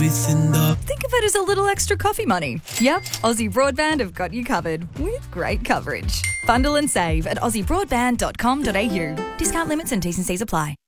within the... Think of it as a little extra coffee money. Yep, Aussie Broadband have got you covered with great coverage. Bundle and save at aussiebroadband.com.au. Discount limits and T's and C's apply.